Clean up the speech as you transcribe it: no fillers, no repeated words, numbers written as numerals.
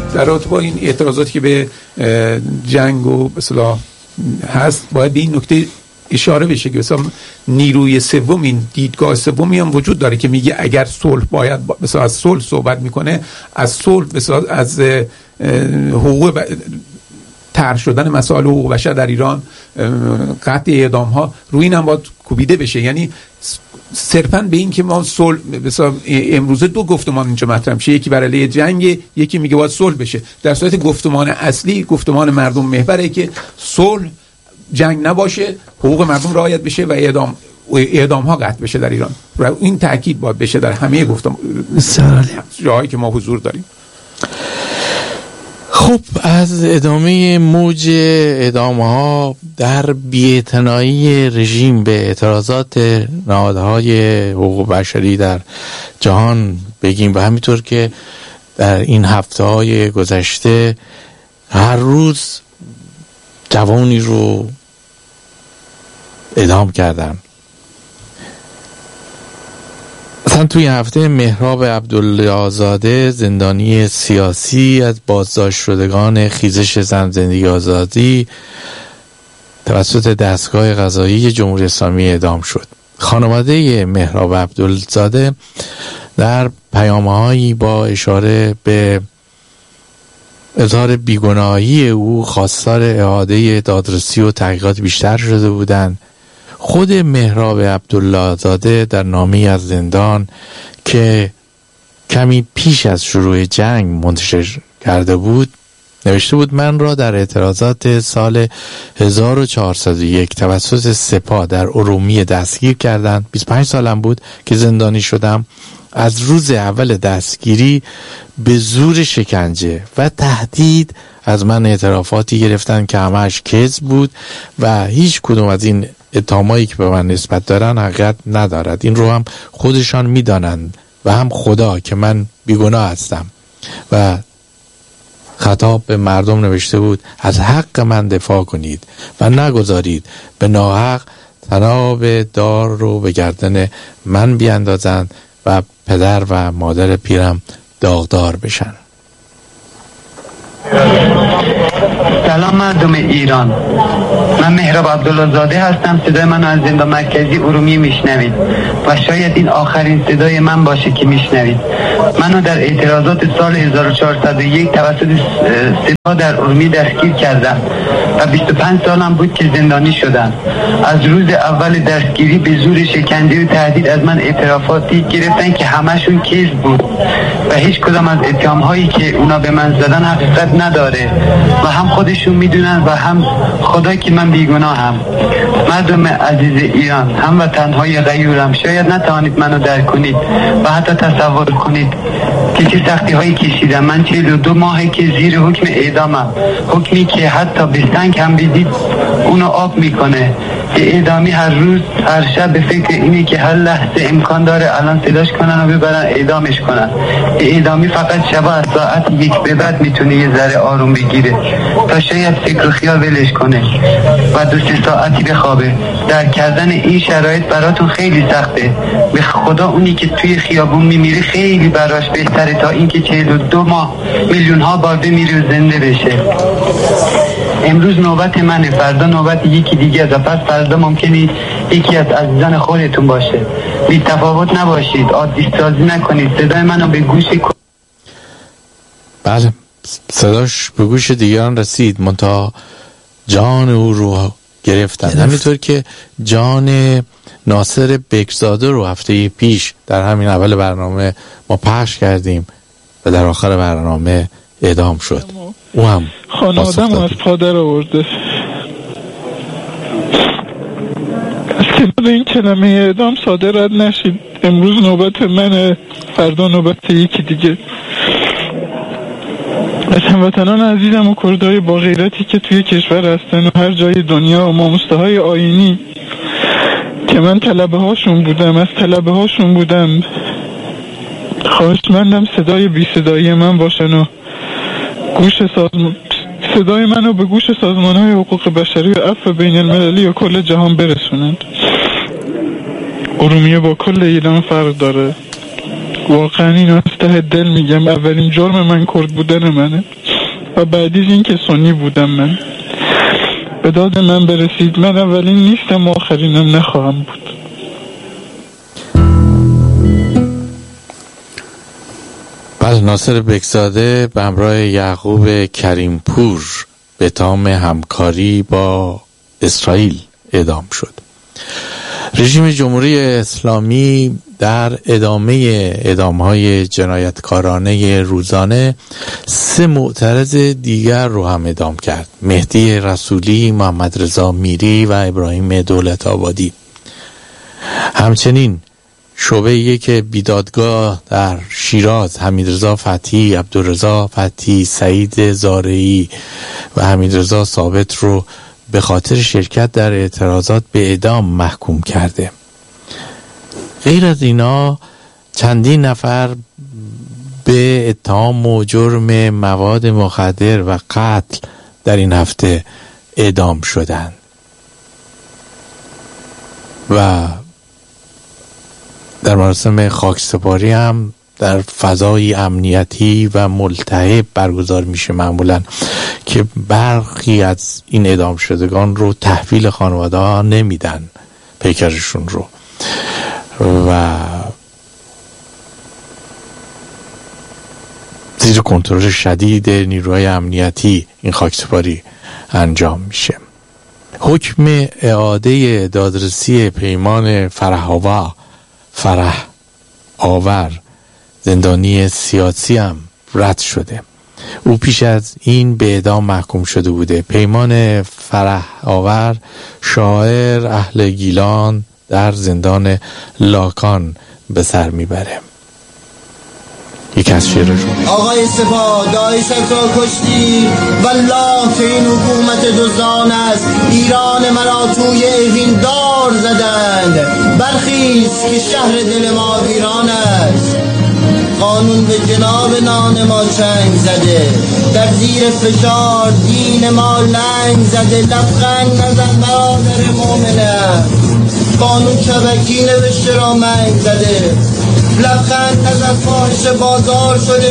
در رابطه با این اعتراضاتی که به جنگ و مثلا هست، باید به این نکته اشاره بشه که مثلا نیروی سوم، این دیدگاه سومی هم وجود داره که میگه اگر صلح باید مثلا از صلح صحبت میکنه، از صلح مثلا از حقوق طرح شدن مسائل حقوق بشر در ایران، قطع اعدام ها، روی این هم باید کوبیده بشه. یعنی صرفاً به این که ما صلح، مثلا امروزه دو گفتمان اینجا مطرح میشه، یکی بر علیه جنگ، یکی میگه باید صلح بشه، در صورت گفتمان اصلی گفتمان مردم محوره که صلح، جنگ نباشه، حقوق مردم رعایت بشه و اعدام ها قطع بشه در ایران. و این تاکید باید بشه در همه جاهایی که ما حضور داریم. خب از ادامه موج اعدام ها در بی‌اعتنایی رژیم به اعتراضات نهادهای حقوق بشری در جهان بگیم، و همینطور که در این هفته های گذشته هر روز جوانی رو اعدام کردن. مثلا توی هفته مهراب عبدالله زاده، زندانی سیاسی از بازداشت شدگان خیزش زن زندگی آزادی، توسط دستگاه قضایی جمهوری اسلامی اعدام شد. خانواده مهراب عبدالله زاده در پیام‌هایی با اشاره به اظهار بیگناهی او خواستار اعاده دادرسی و تحقیقات بیشتر شده بودند. خود مهراب عبدالله زاده در نامه‌ای از زندان که کمی پیش از شروع جنگ منتشر کرده بود نوشته بود: من را در اعتراضات سال 1401 توسط سپاه در ارومیه دستگیر کردند. 25 سالم بود که زندانی شدم. از روز اول دستگیری به زور شکنجه و تهدید از من اعترافاتی گرفتن که همه‌اش کذب بود و هیچ کدوم از این اتهامایی که به من نسبت دارن حقیقت ندارد. این رو هم خودشان میدانند و هم خدا که من بیگناه هستم. و خطاب به مردم نوشته بود: از حق من دفاع کنید و نگذارید به ناحق تناب دار رو به گردن من بیاندازند و پدر و مادر پیرم داغدار بشن. سلام مردم ایران، من مهراب عبدالله زاده هستم. صدای من از زندان مرکزی ارومیه میشنوید و شاید این آخرین صدای من باشه که میشنوید. منو در اعتراضات سال 1401 توسط سپاه در ارومیه دستگیر کردن و 25 سالم بود که زندانی شدم. از روز اول دستگیری به زور شکنجه و تهدید از من اعترافاتی گرفتن که همشون کذب بود و هیچ کدام از اتهام‌هایی که اونا به من زدن حقیقت نداره و هم خودشون میدونن و هم خدا که من بیگناهم. مردم عزیز ایران، هموطن‌های غیورم، شاید نتوانید منو درک کنید و حتی تصور کنید که چه سختی‌هایی کشیدم. من 42 ماهه که زیر حکم اعدامم، حکمی که حتی به سنگ هم بدید اونو آب میکنه. اعدامی هر روز هر شب به فکر اینه که هر لحظه امکان داره الان صداش کنن و ببرن اعدامش کنن. اعدامی فقط شبا از ساعت 1 به بعد میتونه یه ذره آروم بگیره تا شاید فکر و خیال ولش کنه و 2-3 ساعتی بخوابه. درک کردن این شرایط براتون خیلی سخته. به خدا اونی که توی خیابون میمیره خیلی براش بهتره تا اینکه 42 ماه میلیون ها بار بمیره و زنده بشه. امروز نوبت منه، فردا نوبت یکی دیگه است و پس فردا ممکنه یکی از عزیزان خودتون باشه. بی تفاوت نباشید، عادی سازی نکنید. صدای منو به گوش بله، صداش به گوش دیگران رسید، منتها جان او رو گرفتن. همینطور که جان ناصر بکزاده رو هفته پیش در همین اول برنامه ما پخش کردیم و در آخر برنامه اعدام شد. او هم خانوادم از پادر آورده. از کنار این کلمه اعدام ساده رد نشید. امروز نوبت منه، فردا نوبت یکی دیگه. از هموطنان عزیزم و کردهای با غیرتی که توی کشور هستن و هر جای دنیا و ماموسته های آیینی که من طلبه هاشون بودم، خواهشمندم صدای بی صدایی من باشن و صدای منو به گوش سازمان‌های حقوق بشری و عفو بین المللی و کل جهان برسونند. ارومیه با کل ایران فرق داره. واقعا اینو از ته دل میگم. اولین جرم من کرد بودن منه. و بعدیش این که سنی بودم. من به داد من برسید. من اولین نیستم و آخرینم نخواهم بود. بله، ناصر بکزاده به همراه یعقوب کریمپور به اتهام همکاری با اسرائیل اعدام شد. رژیم جمهوری اسلامی در ادامه اعدام‌های جنایتکارانه روزانه 3 معترض دیگر رو هم اعدام کرد: مهدی رسولی، محمد رضا میری و ابراهیم دولت آبادی. همچنین شعبه 1 بیدادگاه در شیراز حمیدرضا فتحی، عبدالرضا فتحی، سعید زارعی و حمیدرضا ثابت رو به خاطر شرکت در اعتراضات به اعدام محکوم کرده. غیر از اینا چندین نفر به اتهام و جرم مواد مخدر و قتل در این هفته اعدام شدند و در مراسم خاکسپاری هم در فضای امنیتی و ملتهب برگزار میشه معمولا که برخی از این اعدام شدگان رو تحویل خانواده ها نمیدن پیکرشون رو و زیر کنترل شدید نیروهای امنیتی این خاکسپاری انجام میشه. حکم اعاده دادرسی پیمان فرح آور زندانی سیاسی هم رد شده. او پیش از این به اعدام محکوم شده بوده. پیمان فرح آور شاعر اهل گیلان در زندان لاکان به سر میبره. یک از شعرشون: آقای سپاه دایشت را کشتی والله که این حکومت دزدان است. ایران مرا توی اوین دار زدند. برخیز که شهر دل ما ویران است. قانون به جناب نان ما چنگ زده. در زیر فشار دین ما لنگ زده. لبخند نزن برادر مومنه. قانون شبکی نوشته را منگ زده. لبخند نزن فاحش بازار شده.